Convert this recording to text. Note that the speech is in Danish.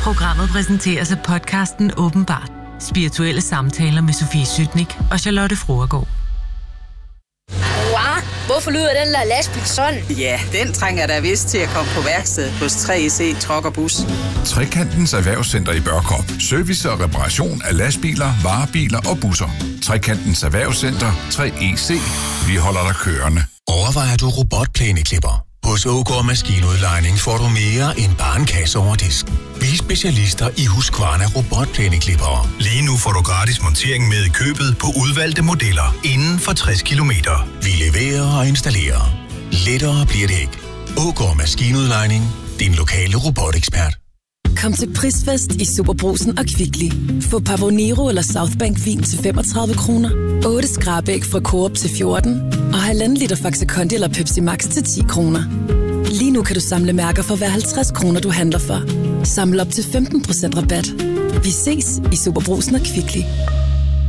Programmet præsenteres af podcasten Åbenbart. Spirituelle samtaler med Sofie Sytnik og Charlotte Fruergaard. Wow, hvorfor lyder den der lastbil sådan? Ja, den trænger der vist til at komme på værksted hos 3EC Truck & Bus. Trekantens Erhvervscenter i Børkop. Service og reparation af lastbiler, varebiler og busser. Trekantens Erhvervscenter 3EC. Vi holder dig kørende. Overvejer du robotplæneklipper? Hos Ågaard Maskinudlejning får du mere end bare en kasse over disk. Vi er specialister i Husqvarna robotplæneklippere. Lige nu får du gratis montering med i købet på udvalgte modeller inden for 60 kilometer. Vi leverer og installerer. Lettere bliver det ikke. Ågaard Maskinudlejning. Din lokale robotekspert. Kom til Prisfest i Superbrugsen og Kvickly. Få Pavonero eller Southbank vin til 35 kroner. 8 skrabæg fra Coop til 14. Og 1,5 liter Faxe Kondi eller Pepsi Max til 10 kroner. Lige nu kan du samle mærker for hver 50 kroner, du handler for. Samle op til 15% rabat. Vi ses i Superbrugsen og Kvickly.